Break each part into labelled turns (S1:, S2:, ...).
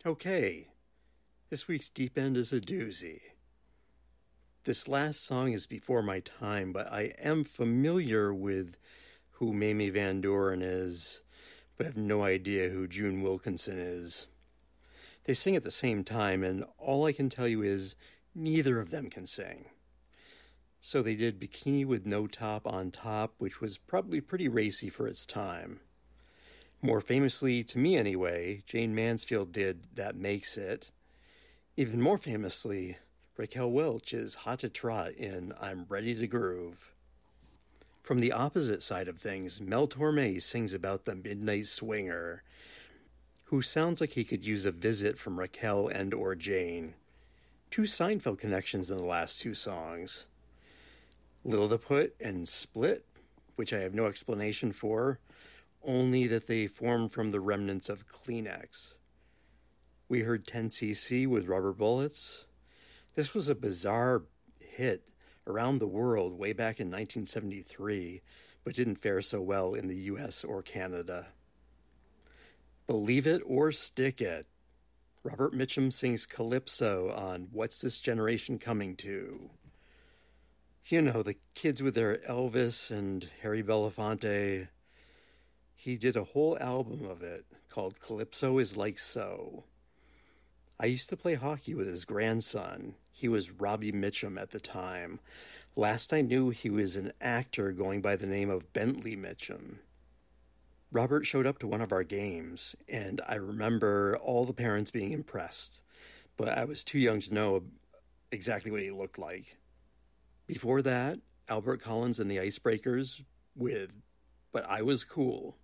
S1: Okay, this week's Deep End is a doozy. This last song is before my time, but I am familiar with who Mamie Van Doren is, but have no idea who June Wilkinson is. They sing at the same time, and all I can tell you is neither of them can sing. So they did Bikini with No Top on Top, which was probably pretty racy for its time. More famously, to me anyway, Jane Mansfield did That Makes It. Even more famously, Raquel Welch is Hot to Trot in I'm Ready to Groove. From the opposite side of things, Mel Torme sings about the Midnight Swinger, who sounds like he could use a visit from Raquel and or Jane. Two Seinfeld connections in the last two songs. Lilliput and Split, which I have no explanation for, only that they form from the remnants of Kleenex. We heard 10cc with Rubber Bullets. This was a bizarre hit around the world way back in 1973, but didn't fare so well in the US or Canada. Believe It or Stick It. Robert Mitchum sings Calypso on What's This Generation Coming To? You know, the kids with their Elvis and Harry Belafonte. He did a whole album of it called Calypso is Like So. I used to play hockey with his grandson. He was Robbie Mitchum at the time. Last I knew, he was an actor going by the name of Bentley Mitchum. Robert showed up to one of our games, and I remember all the parents being impressed, but I was too young to know exactly what he looked like. Before that, Albert Collins and the Icebreakers with But I Was Cool.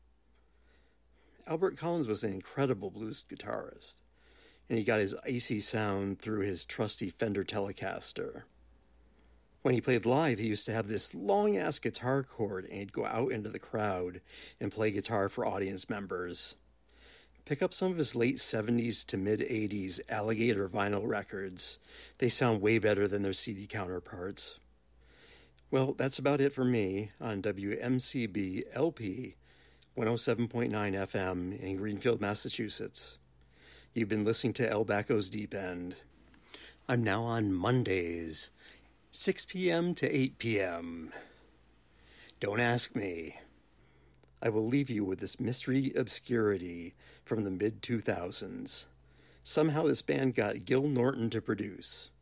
S1: Albert Collins was an incredible blues guitarist, and he got his icy sound through his trusty Fender Telecaster. When he played live, he used to have this long-ass guitar chord, and he'd go out into the crowd and play guitar for audience members. Pick up some of his late 70s to mid-80s Alligator vinyl records. They sound way better than their CD counterparts. Well, that's about it for me on WMCB LP 107.9 FM in Greenfield, Massachusetts. You've been listening to El Bacco's Deep End. I'm now on Mondays, 6 p.m. to 8 p.m. Don't ask me. I will leave you with this mystery obscurity from the mid-2000s. Somehow this band got Gil Norton to produce.